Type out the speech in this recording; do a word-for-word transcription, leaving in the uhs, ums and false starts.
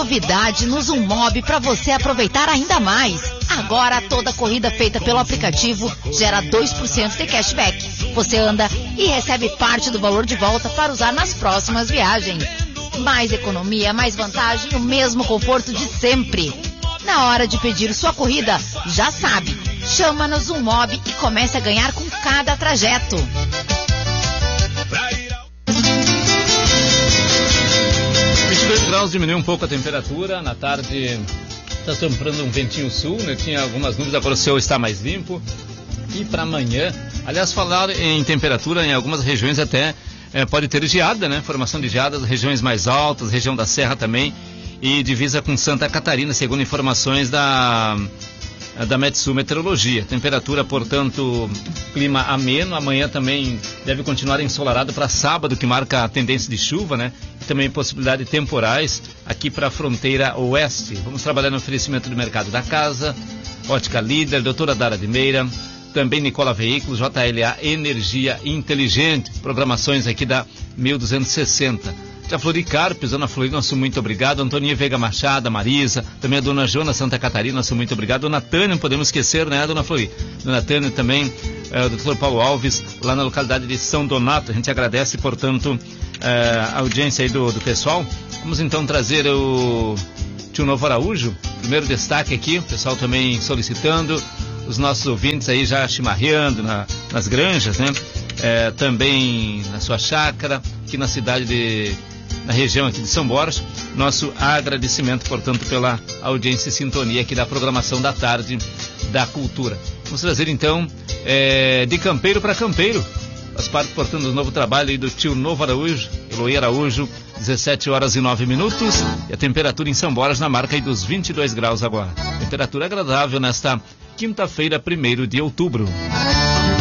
novidade no Zummob para você aproveitar ainda mais. Agora toda corrida feita pelo aplicativo gera dois por cento de cashback. Você anda e recebe parte do valor de volta para usar nas próximas viagens. Mais economia, mais vantagem e o mesmo conforto de sempre. Na hora de pedir sua corrida, já sabe, chama no Zummob e comece a ganhar com cada trajeto. vinte e dois graus, diminuiu um pouco a temperatura. Na tarde está soprando um ventinho sul, né? Tinha algumas nuvens, agora o céu está mais limpo. E para amanhã, aliás, falar em temperatura, em algumas regiões até é, pode ter geada, né? Formação de geadas, regiões mais altas, região da Serra também, e divisa com Santa Catarina, segundo informações da, da Metsul Meteorologia. Temperatura, portanto, clima ameno. Amanhã também deve continuar ensolarado para sábado, que marca a tendência de chuva, né? E também possibilidade de temporais aqui para a fronteira oeste. Vamos trabalhar no oferecimento do mercado da casa, Ótica Líder, Doutora Dara de Meira, também Nicola Veículos, J L A Energia Inteligente, programações aqui da mil duzentos e sessenta. A Floricarpes, Dona Flori, nosso muito obrigado. Antoninha Veiga Machado, a Marisa, também a Dona Joana Santa Catarina, nosso muito obrigado. Dona Tânia, não podemos esquecer, né, Dona Flori? Dona Tânia também, é, o doutor Paulo Alves, lá na localidade de São Donato. A gente agradece, portanto, é, a audiência aí do, do pessoal. Vamos então trazer o Tio Novo Araújo, primeiro destaque aqui, o pessoal também solicitando, os nossos ouvintes aí já chimarreando na, nas granjas, né? É, também na sua chácara, aqui na cidade de... na região aqui de São Borja. Nosso agradecimento, portanto, pela audiência e sintonia aqui da programação da tarde da cultura. Vamos trazer então é, de campeiro para campeiro. Faz parte, portanto, do novo trabalho aí do Tio Novo Araújo, Eloy Araújo, dezessete horas e nove minutos, e a temperatura em São Borja na marca aí dos vinte e dois graus agora. Temperatura agradável nesta quinta-feira, primeiro de outubro.